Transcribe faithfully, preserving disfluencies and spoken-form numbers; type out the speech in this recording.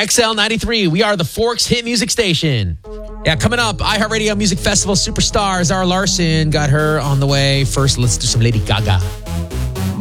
X L ninety-three, we are the Forks Hit Music Station. Yeah, coming up, iHeartRadio Music Festival superstar Zara Larson. Got her on the way. First, let's do some Lady Gaga.